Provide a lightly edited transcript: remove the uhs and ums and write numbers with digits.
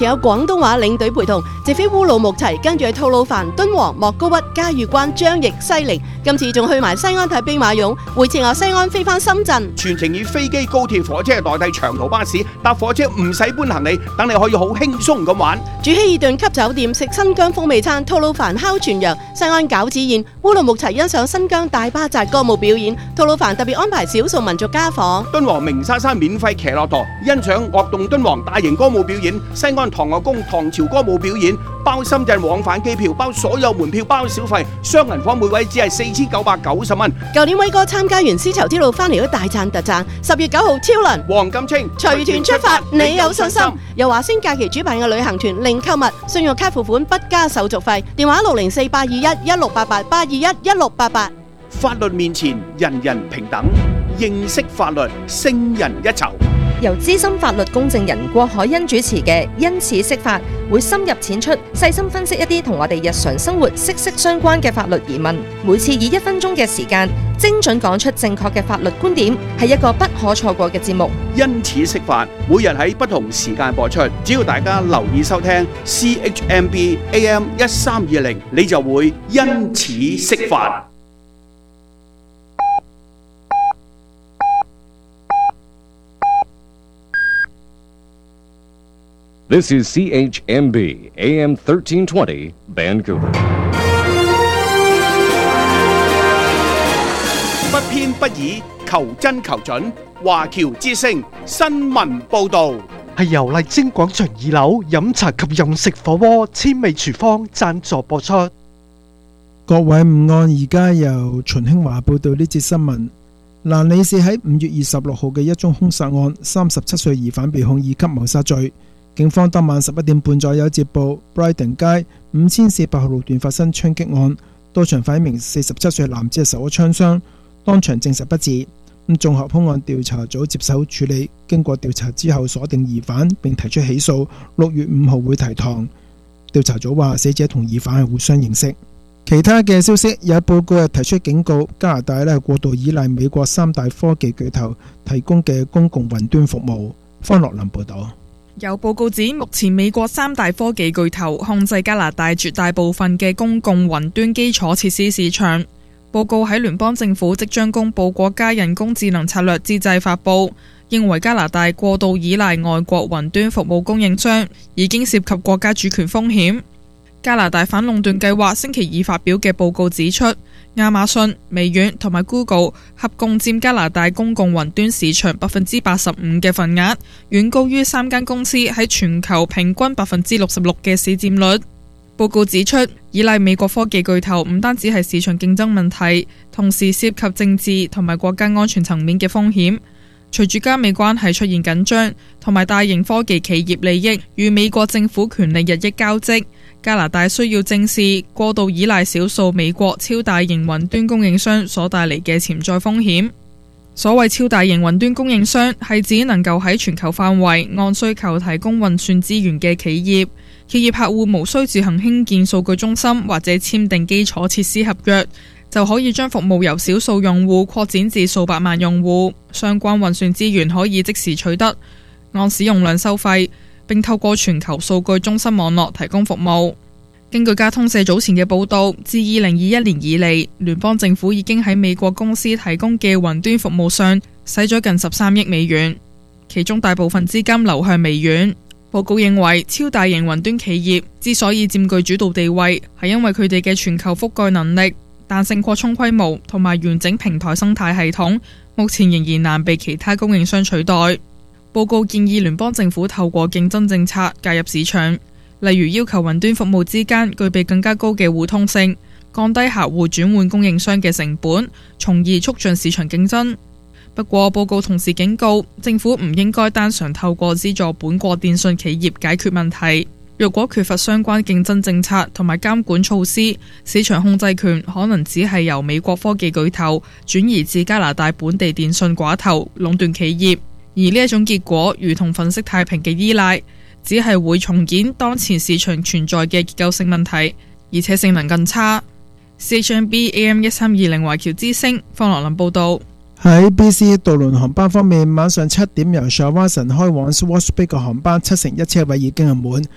有廣東話領隊陪同，直飛烏魯木齊，跟住去吐魯番、敦煌、莫高窟、嘉峪關、張掖、西寧，今次仲去埋西安睇兵馬俑，回程由西安飛返深圳。 全程以飛機、高鐵、火車代替長途巴士，搭火車唔使搬行李，等你可以好輕鬆咁玩。 住希爾頓級酒店，食新疆風味餐，吐魯番烤全羊，西安餃子宴，烏魯木齊欣賞新疆大巴扎歌舞表演，吐魯番特別安排少數民族家訪， 敦煌鳴沙山免費騎駱駝，欣賞樂動敦煌大型歌舞表演，西安唐樂宮唐朝歌舞表演，包深圳往返機票，包所有門票，包小費，雙人房每位只係4990蚊。 舊年威哥參加完絲綢之路翻嚟都大讚特讚，10月9號超輪黃金清隨團出發，你有信心？由華星假期主辦嘅旅行團，零購物，信用卡付款不加手續費，電話604-821-1688，821-1688。 法律面前人人平等，認識法律勝人一籌。 由資深法律公證人郭海欣主持嘅因此釋法，會深入淺出，細心分析一啲同我哋日常生活息息相關嘅法律疑問。每次以1分鐘嘅時間，精準講出正確嘅法律觀點，係一個不可錯過嘅節目。 因此釋法，每日喺不同時間播出，只要大家留意收聽 CHMB AM 1320，你就會因此釋法。 This is CHMB AM 1320 Vancouver。 不偏不倚，求真求準。華僑之聲新聞報導， 係由麗晶廣場2樓飲茶及飲食火鍋千味廚房贊助播出。 各位午安，而家由秦興華報道呢節新聞。蘭理市喺5月26號嘅一宗兇殺案，37歲疑犯被控2級謀殺罪。警方當晚11點半左右接報 Bryden 街5400號路段發生槍擊案，到場發現一名47歲男子受咗槍傷，當場證實不治。綜合兇案調查組接手處理，經過調查之後鎖定疑犯並提出起訴，6月5號會提堂。調查組話死者同疑犯係互相認識。其他嘅消息，有報告提出警告，加拿大過度依賴美國3大科技巨頭提供嘅公共雲端服務。方樂林報導。 有報告指，目前美國3大科技巨頭控制加拿大絕大部分嘅公共雲端基礎設施市場。報告喺聯邦政府即將公布國家人工智能策略之際發布，認為加拿大過度依賴外國雲端服務供應商，已經涉及國家主權風險。加拿大反壟斷計劃星期2發表嘅報告指出，亞馬遜、微軟同埋 Google 合共佔加拿大公共雲端市場85%嘅份額，遠高於3間公司喺全球平均66%嘅市佔率。報告指出，依賴美國科技巨頭唔單止係市場競爭問題，同時涉及政治同埋國家安全層面嘅風險。隨住加美關係出現緊張，同埋大型科技企業利益與美國政府權力日益交織，加拿大需要正視過度依賴少數美國超大型雲端供應商所帶嚟嘅潛在風險。所謂超大型雲端供應商係指能夠喺全球範圍按需求提供運算資源嘅企業。企業客戶無需自行興建數據中心或者簽訂基礎設施合約，就可以將服務由少數用戶擴展至數百萬用戶。相關運算資源可以即時取得，按使用量收費，並透過全球數據中心網絡提供服務。根據加通社早前嘅報導，自2021年以嚟，聯邦政府已經喺美國公司提供嘅雲端服務上使咗近13億美元，其中大部分資金流向微軟。報告認為，超大型雲端企業之所以佔據主導地位，係因為佢哋嘅全球覆蓋能力、彈性擴充規模同埋完整平台生態系統，目前仍然難被其他供應商取代。報告建議聯邦政府透過競爭政策介入市場，例如要求雲端服務之間具備更加高嘅互通性，降低客戶轉換供應商嘅成本，從而促進市場競爭。不過，報告同時警告，政府唔應該單純透過資助本國電信企業解決問題。若果缺乏相關競爭政策同埋監管措施，市場控制權可能只係由美國科技巨頭轉移至加拿大本地電信寡頭壟斷企業。而呢一種結果，如同粉飾太平嘅依賴，只係會重演當前市場存在嘅結構性問題，而且性能更差。CHMB AM 1320華僑之聲方樂林報導。 喺 BC 渡輪航班方面，晚上7點由 Shawson 開往 Swartz Bay 嘅航班71車位已經係滿，